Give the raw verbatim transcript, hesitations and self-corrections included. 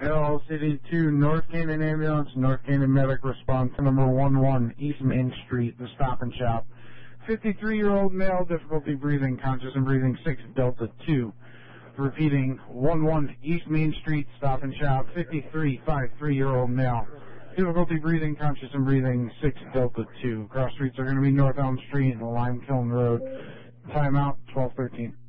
L C D two, North Canaan Ambulance, North Canaan Medic response to number one one, East Main Street, the Stop and Shop. fifty-three-year-old male, difficulty breathing, conscious and breathing, six Delta two. Repeating, one one, East Main Street, Stop and Shop, fifty-three, five-three-year-old male. Difficulty breathing, conscious and breathing, six Delta two. Cross streets are going to be North Elm Street and Lime Kiln Road. Timeout, twelve thirteen.